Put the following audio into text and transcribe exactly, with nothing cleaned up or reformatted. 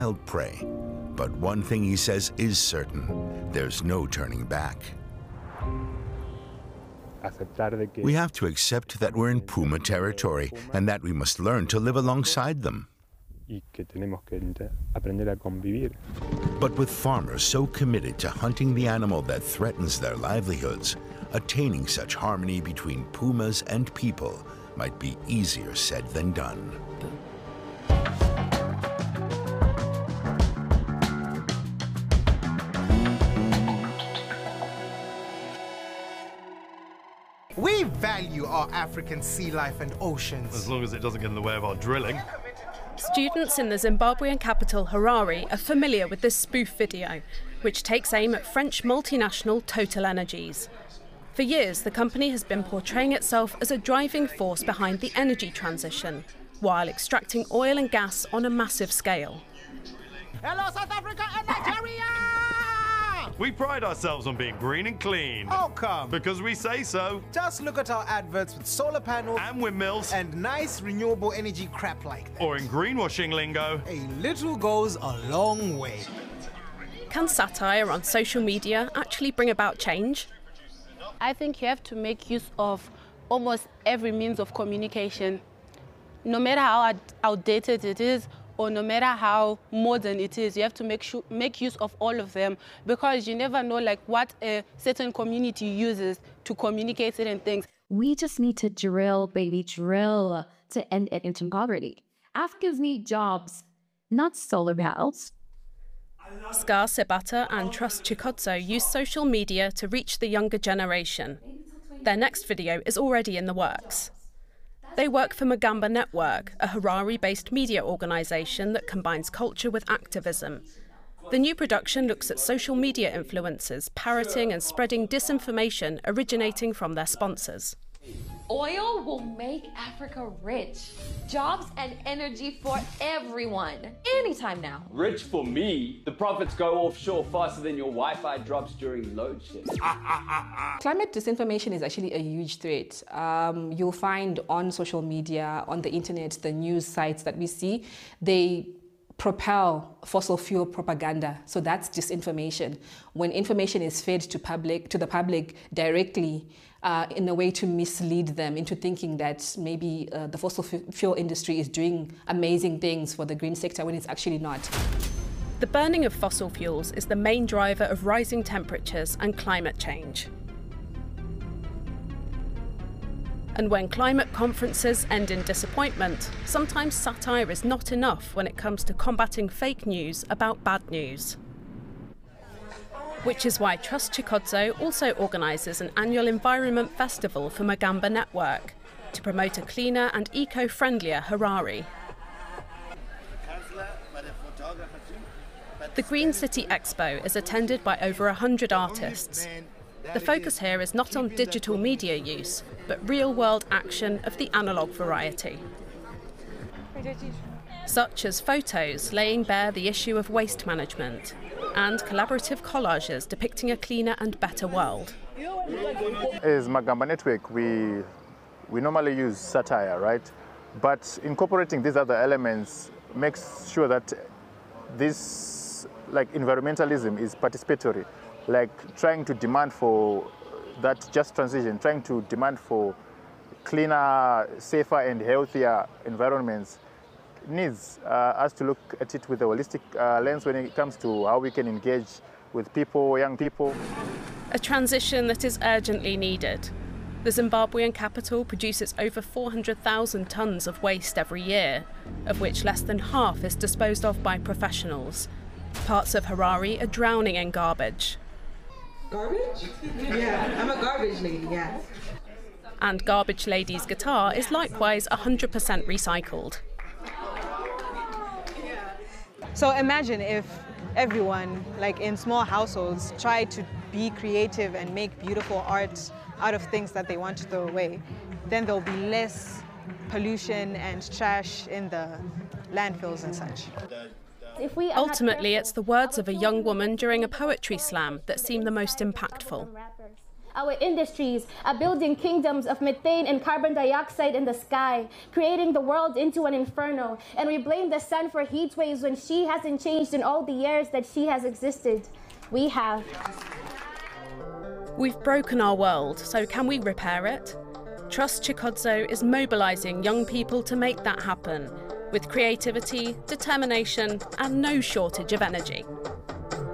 wild prey. But one thing he says is certain: there's no turning back. We have to accept that we're in puma territory and that we must learn to live alongside them. But with farmers so committed to hunting the animal that threatens their livelihoods, attaining such harmony between pumas and people might be easier said than done. We value our African sea life and oceans. As long as it doesn't get in the way of our drilling. Students in the Zimbabwean capital Harare are familiar with this spoof video, which takes aim at French multinational Total Energies. For years, the company has been portraying itself as a driving force behind the energy transition, while extracting oil and gas on a massive scale. Hello, South Africa and Nigeria! We pride ourselves on being green and clean. Oh, come. Because we say so. Just look at our adverts with solar panels and windmills and nice renewable energy crap like that. Or in greenwashing lingo, a little goes a long way. Can satire on social media actually bring about change? I think you have to make use of almost every means of communication, no matter how outdated it is, or no matter how modern it is. You have to make sure, make use of all of them, because you never know like what a certain community uses to communicate certain things. We just need to drill, baby, drill to end it into poverty. Africans need jobs, not solar panels. Scar Sebata and Trust Chikotso use social media to reach the younger generation. Their next video is already in the works. They work for Magamba Network, a Harare-based media organisation that combines culture with activism. The new production looks at social media influencers parroting and spreading disinformation originating from their sponsors. Oil will make Africa rich. Jobs and energy for everyone. Anytime now. Rich for me. The profits go offshore faster than your Wi-Fi drops during load shedding. Climate disinformation is actually a huge threat. Um, you'll find on social media, on the internet, the news sites that we see, they propel fossil fuel propaganda. So that's disinformation. When information is fed to public, to the public directly, uh, in a way to mislead them into thinking that maybe uh, the fossil fuel industry is doing amazing things for the green sector when it's actually not. The burning of fossil fuels is the main driver of rising temperatures and climate change. And when climate conferences end in disappointment, sometimes satire is not enough when it comes to combating fake news about bad news. Which is why Trust Chikotso also organises an annual environment festival for Magamba Network to promote a cleaner and eco-friendlier Harare. The Green City Expo is attended by over one hundred artists. The focus here is not on digital media use, but real-world action of the analogue variety. Such as photos laying bare the issue of waste management, and collaborative collages depicting a cleaner and better world. As Magamba Network, we, we normally use satire, right? But incorporating these other elements makes sure that this, like environmentalism, is participatory. Like trying to demand for that just transition, trying to demand for cleaner, safer and healthier environments needs uh, us to look at it with a holistic uh, lens when it comes to how we can engage with people, young people. A transition that is urgently needed. The Zimbabwean capital produces over four hundred thousand tonnes of waste every year, of which less than half is disposed of by professionals. Parts of Harare are drowning in garbage. Garbage? Yeah, I'm a garbage lady, yeah. And Garbage Lady's guitar is likewise one hundred percent recycled. So imagine if everyone, like in small households, tried to be creative and make beautiful art out of things that they want to throw away. Then there'll be less pollution and trash in the landfills and such. Ultimately, it's the words of a young woman during a poetry slam that seem the most impactful. Our industries are building kingdoms of methane and carbon dioxide in the sky, creating the world into an inferno. And we blame the sun for heat waves when she hasn't changed in all the years that she has existed. We have. We've broken our world, so can we repair it? Trust Chikodzo is mobilising young people to make that happen, with creativity, determination, and no shortage of energy.